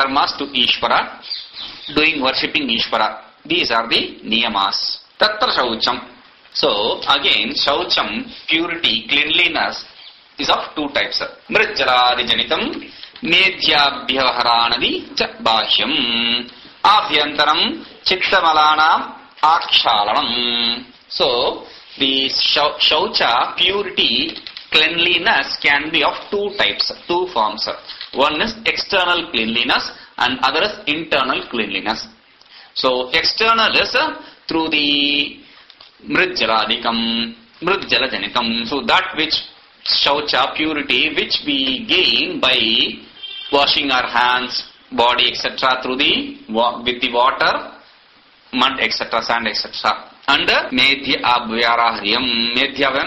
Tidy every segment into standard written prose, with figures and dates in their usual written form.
karmas to Ishvara, doing worshipping Ishvara. These are the niyamas. Tatra Shaucham. So, again, Shaucham, purity, cleanliness, is of two types. Mrijjaladi janitam, Medhyabhyaharanadi cha bhahyam, Abhyantaram, Chittamalana, Akshalanam. So, the Shaucha, purity, cleanliness can be of two types, two forms. One is external cleanliness and other is internal cleanliness. So, external is through the Mrijjaladikam, Mrijjalajanitam. So, that which Shaucha, purity, which we gain by washing our hands, body, etc. through with the water, mud, etc., sand, etc. And Medhya Abhyarahyam,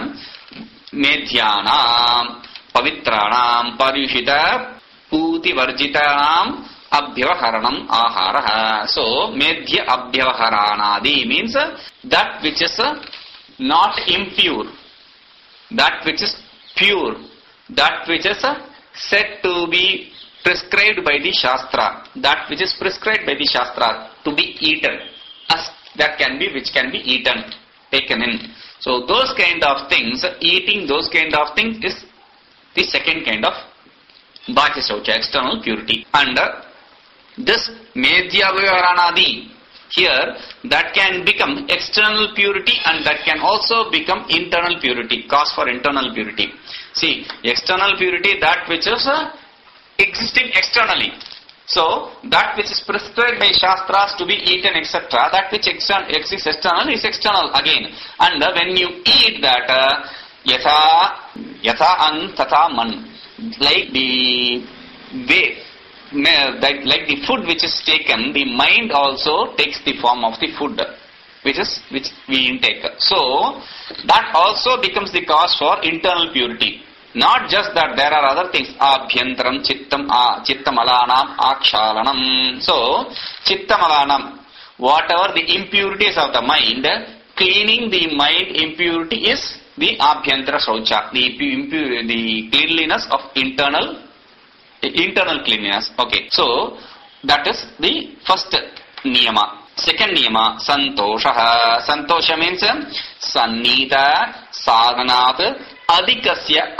Medhyanam, Pavitranam, Paryushita, Puti Varjitanam, Abhyavaharanam Aharaha. So, Medhya Abhyavaharanadi means that which is not impure, that which is pure, that which is said to be prescribed by the Shastra, that which is prescribed by the Shastra to be eaten, as that can be, which can be eaten, taken in. So those kind of things, eating those kind of things is the second kind of Bhajya Shaucha, external purity. And this Medhya Vyaranadi, here, that can become external purity and that can also become internal purity, cause for internal purity. See, external purity, that which is existing externally. So, that which is prescribed by Shastras to be eaten, etc., that which exists external is external again. And when you eat that, yatha an tata man, like the way, like the food which is taken, the mind also takes the form of the food which we intake. So that also becomes the cause for internal purity. Not just that, there are other things. Abhyantaram chittamalanam akshalanam. So chittamalanam, whatever the impurities of the mind, cleaning the mind impurity is the abhyantara shaucha, the cleanliness of internal cleanliness. Okay, so that is the first niyama. Second niyama, santosha. Santosha means sannita sadhanat adhikasya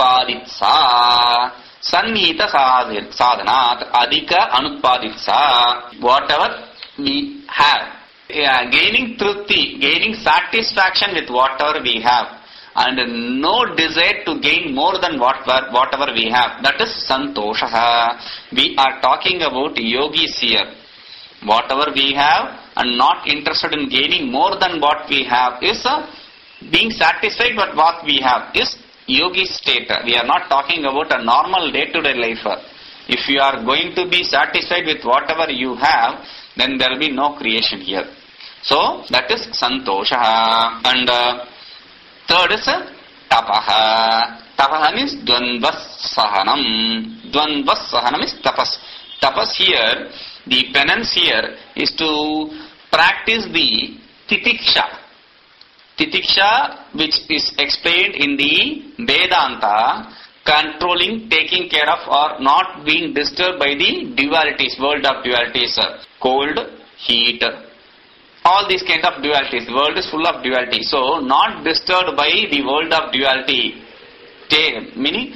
anutpaditsa. Sannita sadhanat adhika anutpaditsa. Whatever we have, gaining truthi, gaining satisfaction with whatever we have, and no desire to gain more than whatever we have. That is santosha. We are talking about yogis here. Whatever we have and not interested in gaining more than what we have is being satisfied with what we have is yogi state. We are not talking about a normal day-to-day life. If you are going to be satisfied with whatever you have, then there will be no creation here. So that is santosha. And third is tapaha. Tapaha means dvandvasahanam. Dvandvasahanam is tapas. Tapas here, the penance here is to practice the titiksha. Titiksha, which is explained in the Vedanta, controlling, taking care of or not being disturbed by the dualities, world of dualities, cold, heat, all these kind of dualities. The world is full of duality. So, not disturbed by the world of duality. Meaning,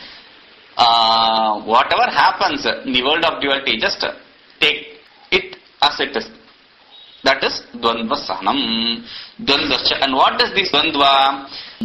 whatever happens in the world of duality, just take it as it is. That is dvandva sahanam. Dvandva. And what is this dvandva?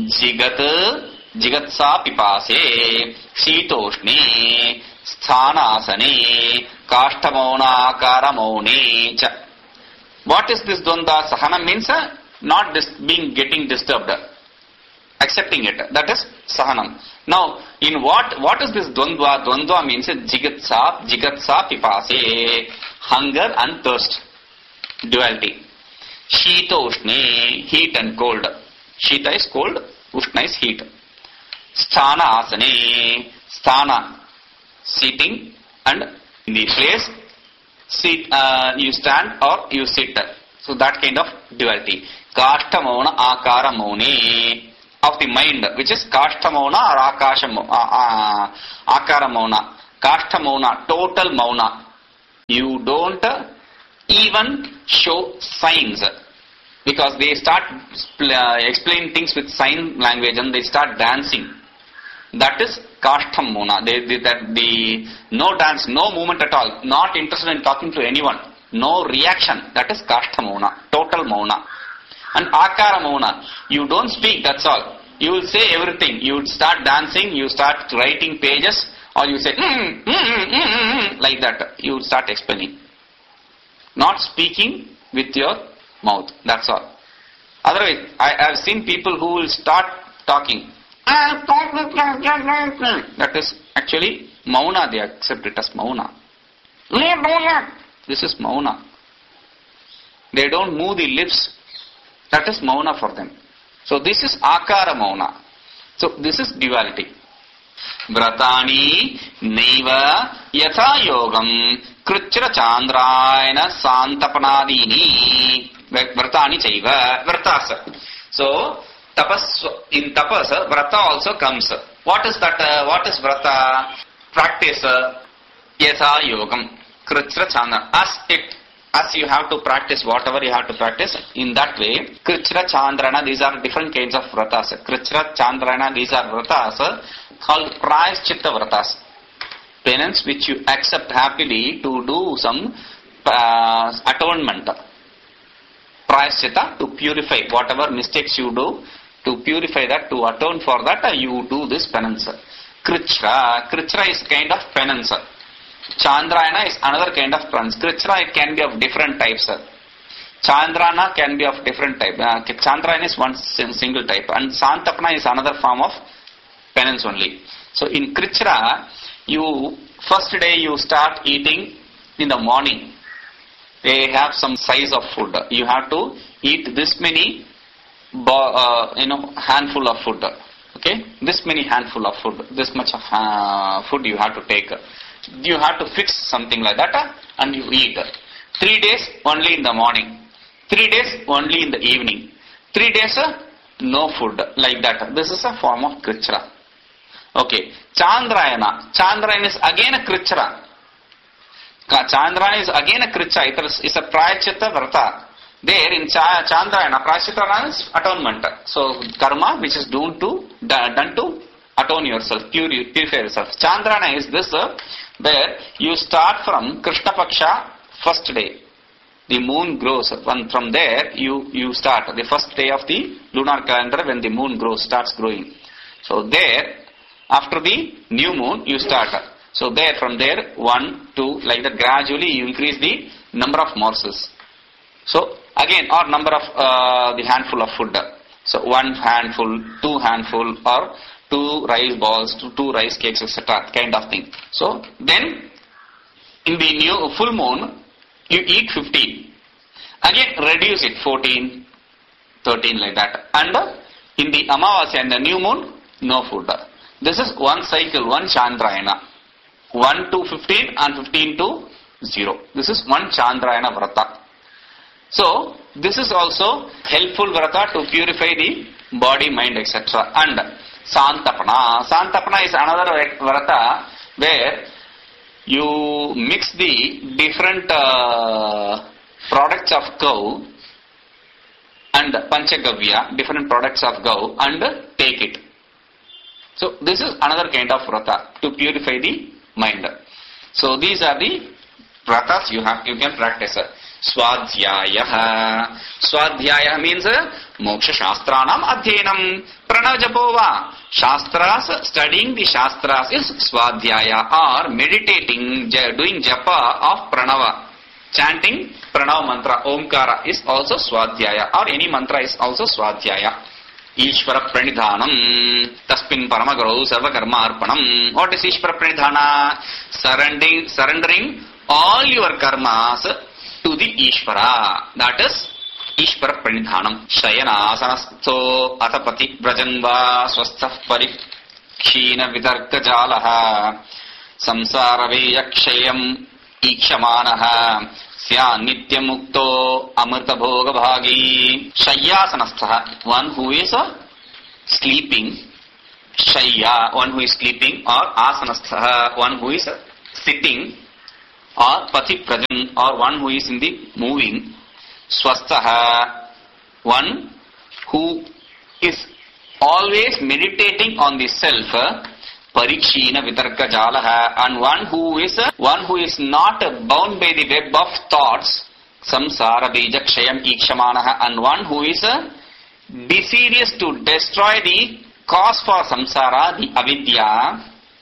Jigatsa pipase, shitoshne, sthanasane, kashtamona karamone cha. What is this dvandva? Sahana means not getting disturbed, accepting it. That is sahanam. Now, in what is this dvandva? Dvandva means jigatsa pipase, hunger and thirst, duality. Shita ushne, heat and cold. Shita is cold, ushna is heat. Sthana asane, sthana, sitting, and in the place, sit, you stand or you sit. So that kind of duality. Kashtamona akara mone, of the mind, which is kashtamona or akara mona. Kashtamona, total mauna. You don't even show signs. Because they start explaining things with sign language and they start dancing. That is Kashtam Mauna. No dance, no movement at all. Not interested in talking to anyone. No reaction. That is Kashtam Mauna. Total Mauna. And Akara Mauna. You don't speak, that's all. You will say everything. You would start dancing, you start writing pages, or you say, like that. You would start explaining. Not speaking with your mouth. That's all. Otherwise, I have seen people who will start talking. That is actually Mauna. They accept it as Mauna. This is Mauna. They don't move the lips. That is Mauna for them. So this is Akara Mauna. So this is duality. Vratani Neva Yatha Yogam Kruchra Chandrayana Santapanadini Vratani Chaiva Vratas. So in tapas, vrata also comes. What is that? What is vrata? Practice yatha yogam kruchra chandra. As you have to practice whatever you have to practice, in that way, kruchra chandrana, these are different kinds of vratas. Kruchra chandrana, these are vratas called prayaschitta vratas. Penance which you accept happily to do some atonement. Prayaschitta, to purify whatever mistakes you do. To purify that, to atone for that, you do this penance. Krichra is kind of penance. Chandrayana is another kind of penance. Krichra, it can be of different types. Chandrana can be of different type. Chandrayana is one single type. And Santapana is another form of penance only. So in Krichra, first day you start eating in the morning. They have some size of food. You have to eat this many handful of food. Okay, this many handful of food, this much of food you have to take. You have to fix something like that, and you eat. 3 days only in the morning, 3 days only in the evening, 3 days no food, like that. This is a form of krichra. Okay, Chandrayana. Chandrayana is again a krichra. Chandrayana is again a krichra. It is a prayaschitta vrata. There in Chandrayana, prayaschitta is atonement. So karma which is done to atone yourself, purify yourself. Chandrayana is this, where you start from Krishna Paksha first day. The moon grows. From there you start. The first day of the lunar calendar, when the moon starts growing. So there, after the new moon, you start. So there, from there, 1, 2, like that, gradually you increase the number of morsels. So again, or number of the handful of food. So 1 handful, 2 handful, or 2 rice balls, 2 rice cakes, etc. kind of thing. So then, in the new full moon, you eat 15. Again, reduce it, 14, 13, like that. And in the Amavasya, in the new moon, no food. This is one cycle, one Chandrayana. 1 to 15 and 15 to 0. This is one Chandrayana vrata. So, this is also helpful vrata to purify the body, mind, etc. And Santapana. Santapana is another vrata where you mix the different products of cow and Panchagavya, different products of cow, and take it. So, this is another kind of vrata to purify the mind. So, these are the vratas you can practice. Swadhyaya. Swadhyaya means Moksha Shastranam Adhyanam. Pranajapova. Shastras, studying the Shastras is Swadhyaya, or meditating, doing japa of Pranava. Chanting Pranava mantra, Omkara is also Swadhyaya, or any mantra is also Swadhyaya. Ishvara Pranidhanam. Taspin Paramagaro Sarva Karma Arpanam. What is Ishvara Pranidhana? Surrendering all your karmas to the Ishvara. That is Ishvara Pranidhanam. Shayanasanasto Atapati Brajanva Swastha Parikshina Vitarka Jalaha Samsara Veyakshayam Ikshamanaha Sya Nityamukto Amrita Bhoga Bhagi. Shayasanastha, one who is sleeping. Shaya, one who is sleeping, or Asanastha, one who is sitting. or Patiprajan, or one who is in the moving. Swastaha, one who is always meditating on the self. Parikshina Vitarka Jalaha, and one who is not bound by the web of thoughts. Samsara Bija Kshayam Ikshamanaha, and one who is desirous to destroy the cause for samsara, the avidya.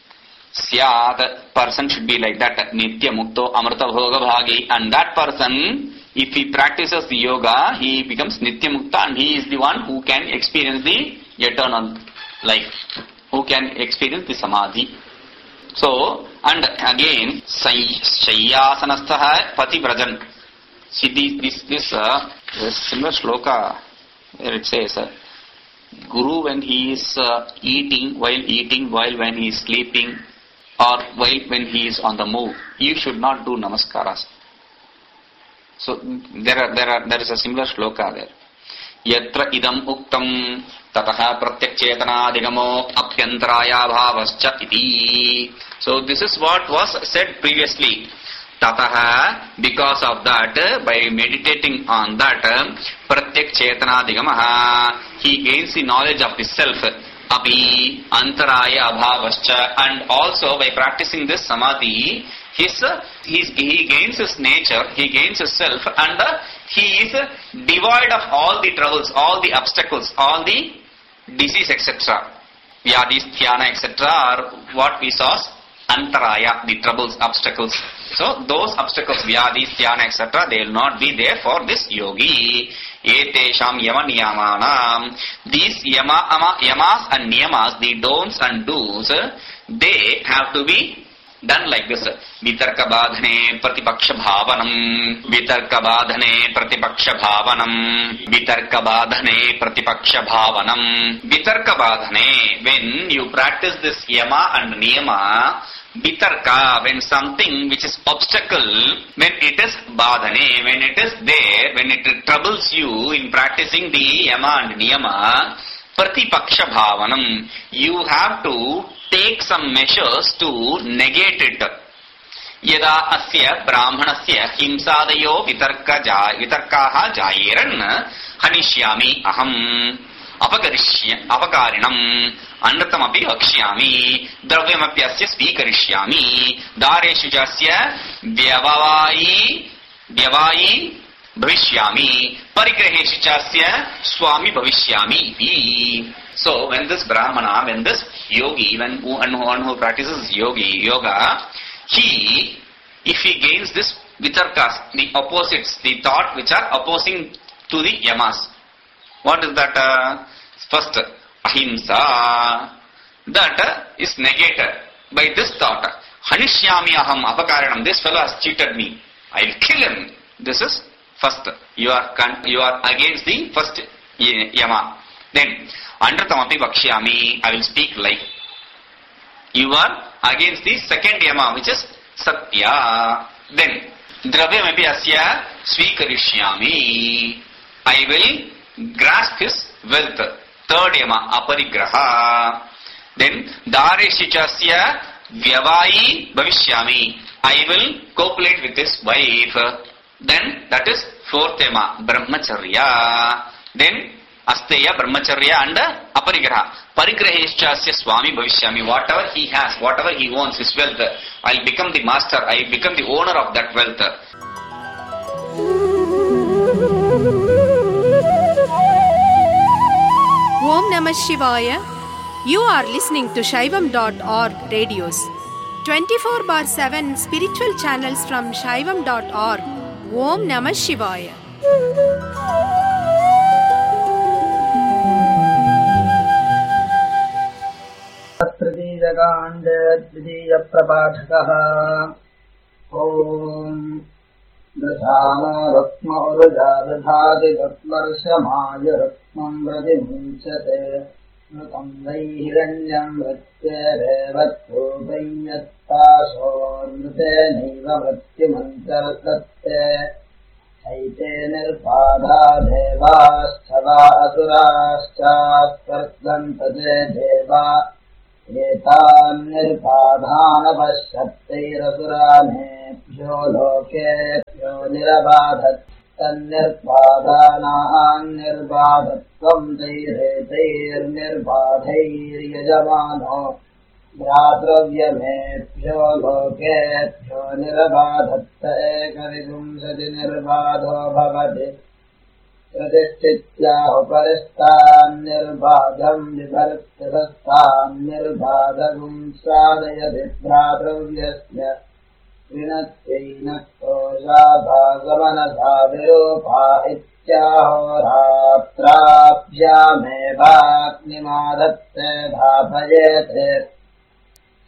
Syat, person should be like that. Nitya Mukto Amrita Bhoga Bhagi, and that person, if he practices the yoga, he becomes Nitya Mukta, and he is the one who can experience the eternal life, who can experience the samadhi. So, and again, Shayyasanastha Patibrajan. See this similar shloka where it says, Guru when he is eating, while when he is sleeping, or while when he is on the move, you should not do namaskaras. So there is a similar shloka there. Yatra idam uktam tataha pratyakchetanadigamo apyantaraya bhavascha iti. So this is what was said previously. Tataha, because of that, by meditating on that, pratyakchetanadigamaha, he gains the knowledge of the self. Api antaraya abhavascha, and also by practicing this samadhi, he gains his nature, he gains his self, and he is devoid of all the troubles, all the obstacles, all the disease, etc. Vyadis, dhyana, etc. are what we saw antaraya, the troubles, obstacles. So those obstacles, vyadis, dhyana, etc., they will not be there for this yogi. Etesham yama niyamanam. These yamas and niyamas, the don'ts and do's, they have to be done like this. Vitarka badhane pratipaksha bhavanam. Vitarka badhane pratipaksha bhavanam. Vitarka badhane pratipaksha bhavanam. Vitarka badhane, when you practice this yama and niyama, vitarka, when something which is obstacle, when it is badhane, when it is there, when it troubles you in practicing the yama and niyama, pratipaksha bhavanam, you have to take some measures to negate it. Yada asya brahmanasya himsadayo vitarkaha jayeran hanishyami aham apakarinam anratamapi vakshyami dravyamapi asya svikarishyami dareshu jasya vyavayi bhavishyami parigraheshu jasya swami bhavishyami. So when this brahmana, when this yogi, when one who practices yoga, if he gains this vitarkas, the opposites, the thought which are opposing to the yamas. What is that? First, ahimsa. That is negated by this thought. Hanishyami aham apakaranam. This fellow has cheated me. I will kill him. This is first. You are against the first yama. Then, anratamapi vakshyami. I will speak lie. You are against the second yama, which is satya. Then, dravyamapi asya svikarishyami. I will grasp his wealth. Third yama, aparigraha. Then, dareshicasya vyavayi bhavishyami. I will copulate with his wife. Then, that is fourth yama, brahmacharya. Then, asteya, brahmacharya and aparigraha. Parigraheshasya swami bhavishyami. Whatever he has, whatever he owns, his wealth, I will become the master, I will become the owner of that wealth. Om Namah Shivaya. You are listening to Shaivam.org radios. 24/7 spiritual channels from Shaivam.org. Om Namah Shivaya. तृतीयकाण्डे द्वितीयप्रपाठकः ॐ दधानो रत्मौरुजा दधाति तत्वर्षमाय रत्मं प्रतिमुञ्चते मृतं वै हिरण्यं मृत्येरेवत्रूपय्यत्तासोऽमृतेनैव मृत्युमन्तर्दत्ते चैते निर्बाधा देवाश्च वा असुराश्चास्पर्धन्तते देवा एतान्निर्बाधानपश्यत्तैरसुरानेभ्यो लोकेभ्यो निरबाधत् तन्निर्बाधानान्निर्बाधत्वम् तैरेतैर्निर्बाधैर्यजमानो भ्रातृव्यमेभ्यो लोकेभ्यो निरबाधत्त एकविंशतिर्निर्बाधो भवति प्रतिष्ठित्याहुपरिष्टान्निर्बाधम् विभर्तिभस्तान्निर्बाधगुम् साधयति भ्रातृव्यस्य विनत्यैनक्तोषाभागमनसा विरूपा इत्याहोरात्राभ्यामेवाग्निमादत्ते धापयेते